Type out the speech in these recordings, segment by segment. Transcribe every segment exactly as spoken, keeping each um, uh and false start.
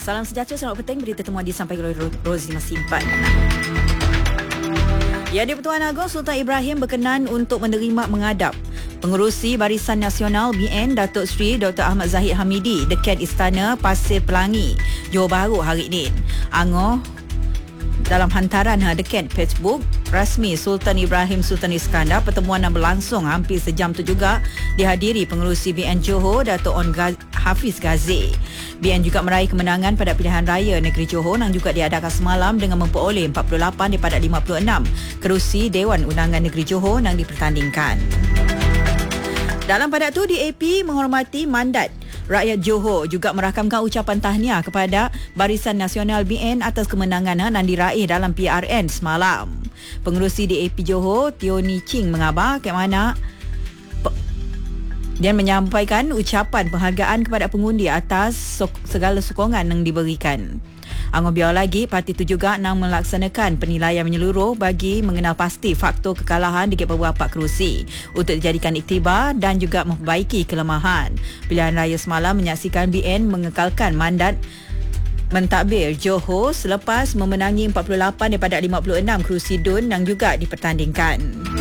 Salam sejahtera, selamat petang. Berita temuan disampaikan oleh Rozi Masimpan. Ya, di-Pertuan Agong Sultan Ibrahim berkenan untuk menerima menghadap Pengerusi Barisan Nasional B N Datuk Seri Doktor Ahmad Zahid Hamidi dekat Istana Pasir Pelangi, Johor Bahru hari ini. Angoh dalam hantaran ha, dekat Facebook rasmi Sultan Ibrahim Sultan Iskandar, pertemuan yang berlangsung hampir sejam tu juga dihadiri Pengerusi B N Johor Dato' On Hafiz Ghazi. B N juga meraih kemenangan pada pilihan raya negeri Johor yang juga diadakan semalam dengan memperoleh empat puluh lapan daripada lima puluh enam kerusi Dewan Undangan Negeri Johor yang dipertandingkan. Dalam pada itu, D A P menghormati mandat rakyat Johor, juga merakamkan ucapan tahniah kepada Barisan Nasional B N atas kemenangan yang diraih dalam P R N semalam. Pengerusi D A P Johor, Teo Ni Ching, mengabar ke mana dia menyampaikan ucapan penghargaan kepada pengundi atas sok- segala sokongan yang diberikan. Angoh biar lagi, parti itu juga nak melaksanakan penilaian menyeluruh bagi mengenal pasti faktor kekalahan di beberapa kerusi untuk dijadikan iktibar dan juga memperbaiki kelemahan. Pilihan raya semalam menyaksikan B N mengekalkan mandat mentadbir Johor selepas memenangi empat puluh lapan daripada lima puluh enam kerusi D U N yang juga dipertandingkan.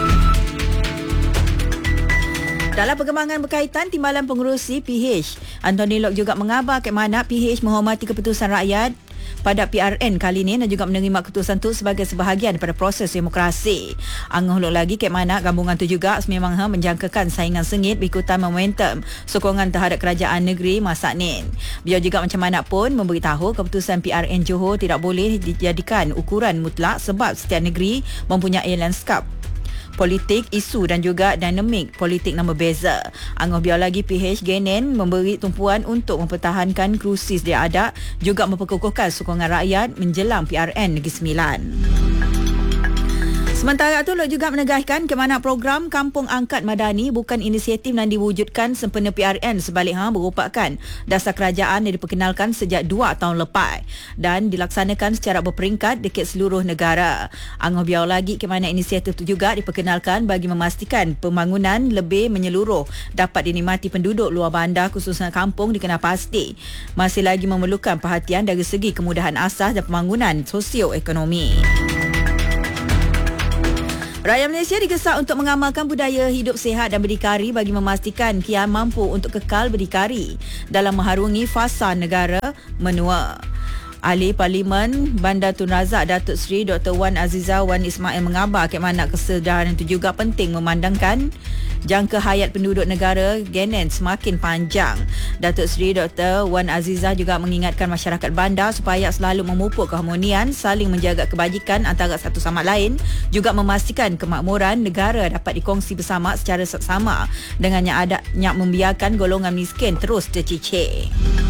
Dalam perkembangan berkaitan Timbalan Pengerusi P H, Anthony Locke juga mengabar ke mana P H menghormati keputusan rakyat pada P R N kali ini dan juga menerima keputusan itu sebagai sebahagian daripada proses demokrasi. Angoh Locke lagi ke mana gabungan itu juga memang ha, menjangkakan saingan sengit berikutan momentum sokongan terhadap kerajaan negeri masa ni. Beliau juga macam mana pun memberitahu keputusan P R N Johor tidak boleh dijadikan ukuran mutlak sebab setiap negeri mempunyai lanskap politik, isu dan juga dinamik politik yang berbeza. Angoh biar lagi P H Genen memberi tumpuan untuk mempertahankan kerusi dia ada, juga memperkukuhkan sokongan rakyat menjelang P R N Negeri Sembilan. Sementara itu, Lok juga menegaskan ke mana program Kampung Angkat Madani bukan inisiatif yang diwujudkan sempena P R N, sebaliknya merupakan dasar kerajaan yang diperkenalkan sejak dua tahun lepas dan dilaksanakan secara berperingkat dekat seluruh negara. Angoh biar lagi ke mana inisiatif itu juga diperkenalkan bagi memastikan pembangunan lebih menyeluruh dapat dinikmati penduduk luar bandar khususnya kampung dikenal pasti masih lagi memerlukan perhatian dari segi kemudahan asas dan pembangunan sosioekonomi. Rakyat Malaysia digesak untuk mengamalkan budaya hidup sihat dan berdikari bagi memastikan kian mampu untuk kekal berdikari dalam mengharungi fasa negara menua. Ahli Parlimen Bandar Tun Razak Datuk Seri Doktor Wan Azizah Wan Ismail mengabar ke mana kesedaran itu juga penting memandangkan jangka hayat penduduk negara Genen semakin panjang. Datuk Seri Doktor Wan Azizah juga mengingatkan masyarakat bandar supaya selalu memupuk keharmonian, saling menjaga kebajikan antara satu sama lain, juga memastikan kemakmuran negara dapat dikongsi bersama secara seksama dengannya adanya membiarkan golongan miskin terus tercicir.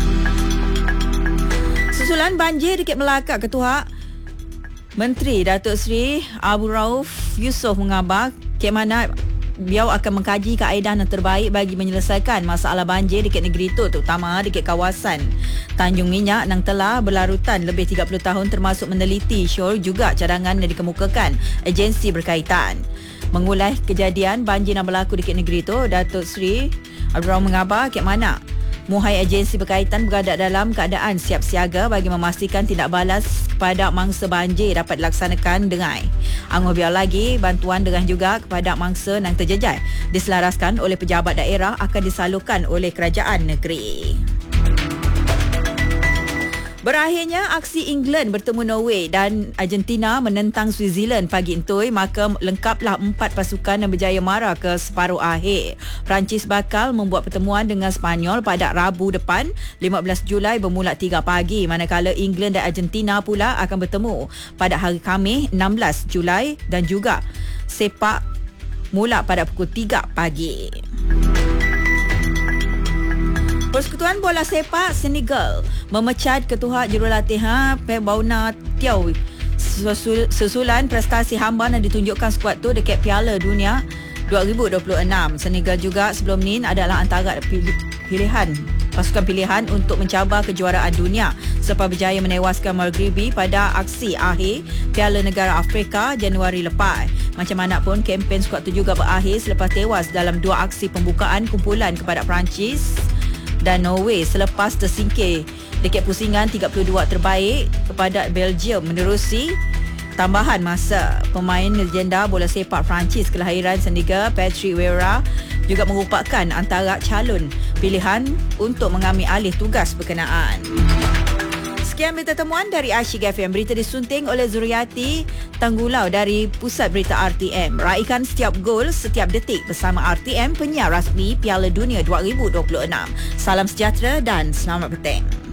Susulan banjir dekat Melaka, Ketua Menteri Datuk Seri Abu Rauf Yusof mengabar ke mana beliau akan mengkaji kaedah yang terbaik bagi menyelesaikan masalah banjir dekat negeri itu, terutama dekat kawasan Tanjung Minyak yang telah berlarutan lebih tiga puluh tahun, termasuk meneliti syur juga cadangan yang dikemukakan agensi berkaitan. Mengulas kejadian banjir yang berlaku dekat negeri itu, Datuk Seri Abu Rauf mengabar ke mana muhai agensi berkaitan berada dalam keadaan siap siaga bagi memastikan tindak balas kepada mangsa banjir dapat dilaksanakan dengai. Angoh biar lagi, bantuan dengan juga kepada mangsa yang terjejas diselaraskan oleh pejabat daerah akan disalurkan oleh kerajaan negeri. Berakhirnya aksi England bertemu Norway dan Argentina menentang Switzerland pagi intui, maka lengkaplah empat pasukan yang berjaya mara ke separuh akhir. Perancis bakal membuat pertemuan dengan Sepanyol pada Rabu depan lima belas Julai bermula tiga pagi, manakala England dan Argentina pula akan bertemu pada hari Khamis enam belas Julai dan juga sepak mula pada pukul tiga pagi. Persekutuan Bola Sepak Senegal memecat Ketua Jurulatih Pep Bouna Thiaw susulan prestasi hamba yang ditunjukkan skuad tu dekat Piala Dunia dua ribu dua puluh enam. Senegal juga sebelum ni adalah antara pilihan pasukan pilihan untuk mencabar kejuaraan dunia selepas berjaya menewaskan Maghribi pada aksi akhir Piala Negara Afrika Januari lepas. Macam mana pun, kempen skuad tu juga berakhir selepas tewas dalam dua aksi pembukaan kumpulan kepada Perancis dan Norway selepas tersingkir dekat pusingan tiga puluh dua terbaik kepada Belgium menerusi tambahan masa. Pemain legenda bola sepak Perancis kelahiran Senegal Patrick Vieira juga merupakan antara calon pilihan untuk mengambil alih tugas berkenaan. Sekian berita temuan dari Asyik F M. Berita disunting oleh Zuriati Tanggulau dari Pusat Berita R T M. Raikan setiap gol, setiap detik bersama R T M, penyiar rasmi Piala Dunia dua ribu dua puluh enam. Salam sejahtera dan selamat petang.